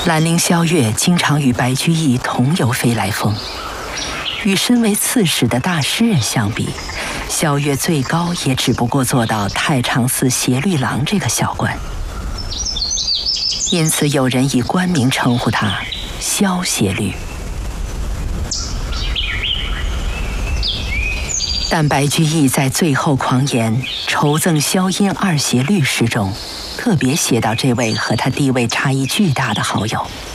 兰陵萧月经常与白居易同游飞来峰，与身为刺史的大诗人相比，萧月最高也只不过做到太常寺协律郎这个小官，因此有人以官名称呼他萧协律。但白居易在最后狂言酬赠萧阴二协律诗中，特别写到这位和他地位差异巨大的好友。